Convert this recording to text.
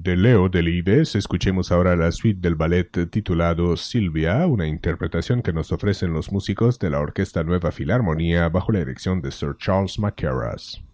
De Leo Delibes escuchemos ahora la suite del ballet titulado Silvia, una interpretación que nos ofrecen los músicos de la Orquesta Nueva Filarmonía bajo la dirección de Sir Charles Mackerras.